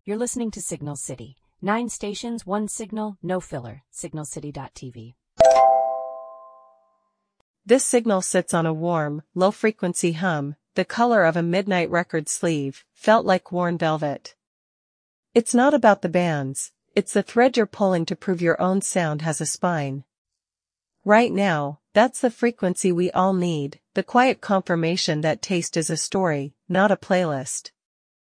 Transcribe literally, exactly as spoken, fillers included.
You're listening to Signal City. Nine stations, one signal, no filler. signal city dot t v. This signal sits on a warm, low-frequency hum, the color of a midnight record sleeve, felt like worn velvet. It's not about the bands, it's the thread you're pulling to prove your own sound has a spine. Right now, that's the frequency we all need, the quiet confirmation that taste is a story, not a playlist.